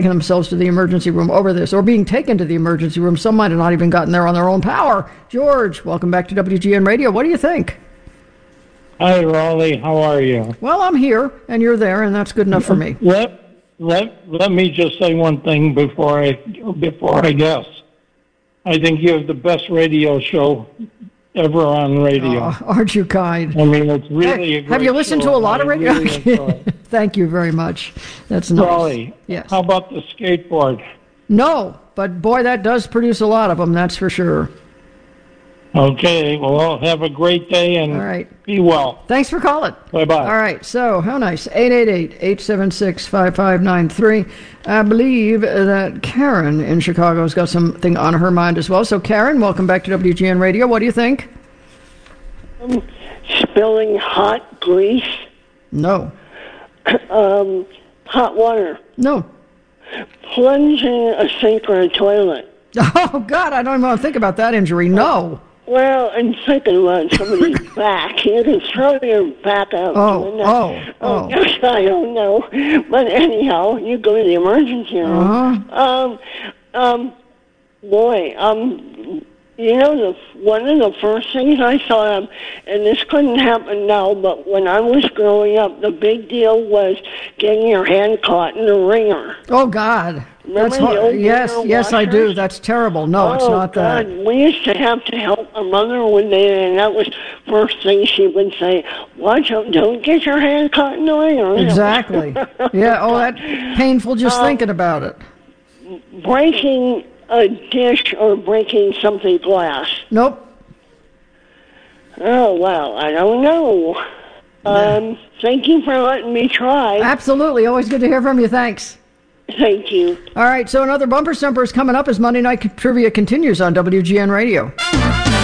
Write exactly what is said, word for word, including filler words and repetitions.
taken themselves to the emergency room over this, or being taken to the emergency room. Some might have not even gotten there on their own power. George, welcome back to W G N Radio. What do you think? Hi, Raleigh. How are you? Well, I'm here, and you're there, and that's good enough for me. Let let let me just say one thing before I before I guess. I think you have the best radio show ever on radio. Oh, aren't you kind? I mean, it's really hey, a great have you listened show, to a lot of radio? Really Thank you very much. That's nice. Raleigh, yes. How about the skateboard? No, but boy, that does produce a lot of them. That's for sure. Okay, well, have a great day and All right. be well. Thanks for calling. Bye-bye. All right, so how nice. eight eight eight, eight seven six, five five nine three. I believe that Karen in Chicago's got something on her mind as well. So, Karen, welcome back to W G N Radio. What do you think? Um, spilling hot grease. No. um, hot water. No. Plunging a sink or a toilet. Oh, God, I don't even want to think about that injury. No. Well, and thinking about somebody's back. You can throw your back out. Oh, oh, oh. Gosh, I don't know. But anyhow, you go to the emergency room. Uh-huh. Um, um, boy, um, you know, the one of the first things I saw, um, and this couldn't happen now, but when I was growing up, the big deal was getting your hand caught in a ringer. Oh, God. Remember That's the hor- old yes, ringer yes, I do. washers? That's terrible. No, oh, it's not God. that. We used to have to help my mother one day, and that was first thing she would say, watch out, don't get your hand caught in the ringer. Exactly. Yeah, oh, that's painful just Um, thinking about it. Breaking a dish or breaking something glass. Nope. Oh, well, I don't know. Um, thank you for letting me try. Absolutely. Always good to hear from you. Thanks. Thank you. All right, so another bumper stumper is coming up as Monday Night Trivia continues on W G N Radio.